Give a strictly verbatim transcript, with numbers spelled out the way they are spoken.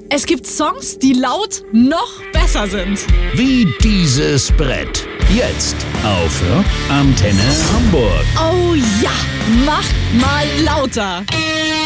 Es gibt Songs, die laut noch besser sind. Wie dieses Brett. Jetzt auf Rockantenne Hamburg. Oh ja, mach mal lauter.